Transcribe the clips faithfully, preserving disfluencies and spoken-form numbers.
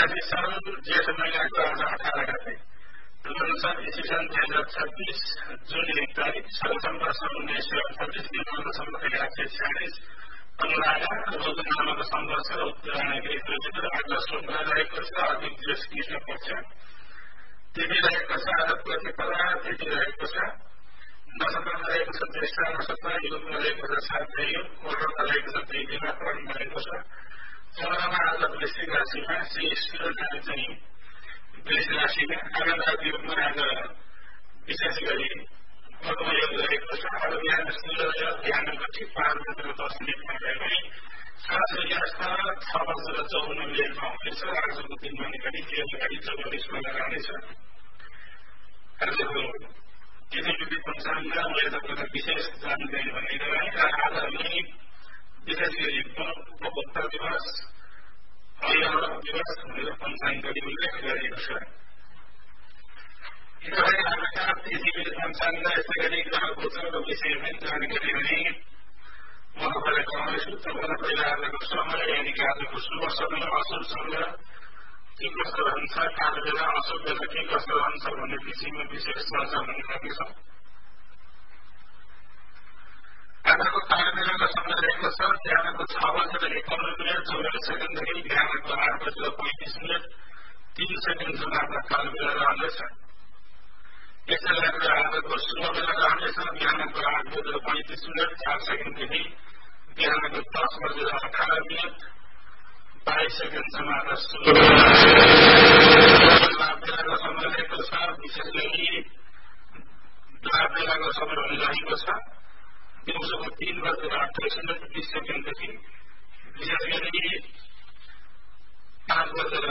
राशि साल जेठ महीनाको आज अठार गते अनुसार इस्वीसन दुई हजार छब्बीस जुन एक तारिक सप्टेम्बर सन् उन्नाइस सय अडचालिस दिनाङ्कसम्म एक सय छ्यालिस अनुराधा रोज नामक संवत्सर उत्तरायणी ऋतु आज शुक्र रहेको छ अधिक ज्येष्ठ कृष्ण पक्ष तिथि रहेको छ आज प्रतिपदा तिथि रहेको छ नक्षत्रमा रहेको छ ज्येष्ठ नक्षत्र युगमा रहेको छ साध्य युग कोटमा रहेको छ त्रिदिमा करण रहेको छ चन्द्रमा आज वृश्चिक राशिमा श्री सूर्य चाहिँ वृष राशिमा आगमराज युगमा आज विशेष गरी कर्मयोग रहेको छ आज बिहान सूर्य ध्यानको ठिक पाँच बजेर दस मिनटमा गए सात सूर्यास्त छ बजेर चौवन्न मिनटमा हुनेछ आजको दिनमा निकटी केही चौवालिसमा रहनेछ आजको तिथि पञ्चाङ्ग मैले तपाईँलाई विशेष जानकारी भने गराएँ र आज हामी विशेष गरी उपभोक्ता दिवस अभिभावक दिवस भनेर पञ्चाङ्गले उल्लेख गरिएको छ यिनीहरू अनुसार तिथि पञ्चाङ्ग यस्तै गरी ग्रह गोचरको विषयमा जानकारी भने म तपाईँलाई गराउँदैछु तपाईँलाई पहिला आजको समय यानि कि आजको शुभ समय अशुभ समय के कस्तो रहन्छ काल बेला अशुभ बेला के कस्तो रहन्छ भन्ने विषयमा विशेष चर्चा हुने गर्नेछ आजको काल बेलाको समय रहेको छ बिहानको छ बजेर एकाउन्न मिनट चौवालिस सेकेन्डदेखि बिहानको आठ बजेर पैँतिस मिनट तीन सेकेन्डसम्म आफ्नो काल बेला रहनेछ यसै गरेर आजको शुभ बेला रहनेछ बिहानको आठ बजेर पैँतिस मिनट चार सेकेन्डदेखि बिहानको दस बजेर अठार मिनट बाइस सेकेन्डसम्म आज शुभ बेलाको समय रहेको छ विशेष गरी बेला बेलाको समय भनिरहेको छ दिउँसोको तीन बजेर अठाइस मिनट बिस सेकेन्डदेखि विशेष गरी पाँच बजेर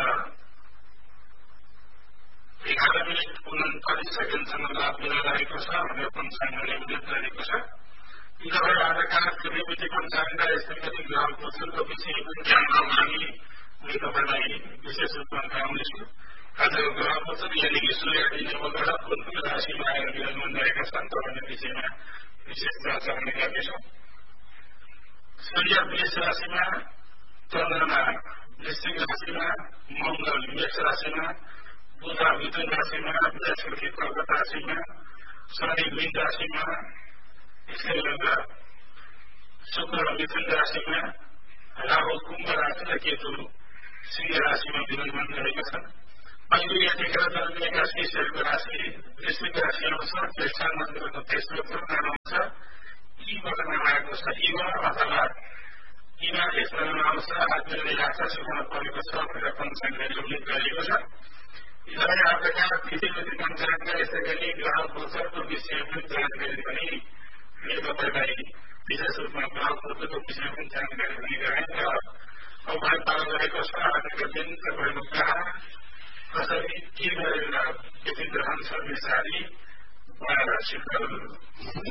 एघार मिनट उन्चालिस सेकेन्डसम्म लाभ बेला रहेको छ भनेर पञ्चाङ्गले उल्लेख गरेको छ यिनीहरू आजका त्रिवेदी पञ्चाङ्ग यस्तै गरी ग्रह गोचरको विषयको ज्ञानमा हामी मैले तपाईँलाई विशेष रूपमा गराउनेछु आजको ग्रह गोचर यानि कि सूर्य दिनबाट कुन कुन राशिमा आएर विराजमान रहेका छन् भन्ने विषयमा विशेष चर्चा हुने गर्नेछौँ सूर्य वृष राशिमा चन्द्रमा वृश्चिक राशिमा मङ्गल मेष राशिमा बुध मिथुन राशिमा बृहस्पति कर्कट राशिमा शनि मीन राशिमा यसै गरेर शुक्र मिथुन राशिमा राहु कुम्भ राशि र केतु सिंह राशिमा विराजमान रहेका छन् अहिले यतिखेर जन्मिएका शिशुहरूको राशि वृश्चिक राशि अनुसार ज्येष्ठ नक्षत्रको तेस्रो चरण आउँछ यीबाट नआएको छ युवा अथवा यीमा यस्ता आउँछ आजले यात्रा सिकाउन परेको छ भनेर पञ्चाङ्गले उल्लेख गरिएको छ यिनीहरू आजका तिथिविधि पञ्चाङ्ग यसै गरी ग्रह गोचरको विषयमा जानकारी पनि मैले तपाईँलाई विशेष रूपमा ग्रह गोचरको विषयमा पनि जानकारी हुने गराएँ र अवधान पालन गरेको छ आजको दिन तपाईँको कहाँ कसरी के गरेर व्यतीत रहन्छ विषयले बनाएर सिद्ध